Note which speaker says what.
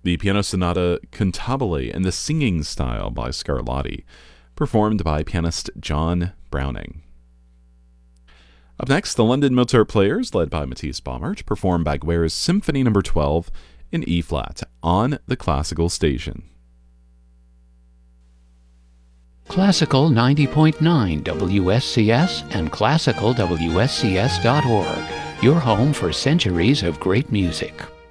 Speaker 1: The Piano Sonata Cantabile in the Singing Style by Scarlatti, performed by pianist John Browning. Up next, the London Mozart Players, led by Matthias Baumert, perform Baguer's Symphony No. 12 in E-flat on the Classical Station.
Speaker 2: Classical 90.9 WSCS and classicalwscs.org, your home for centuries of great music.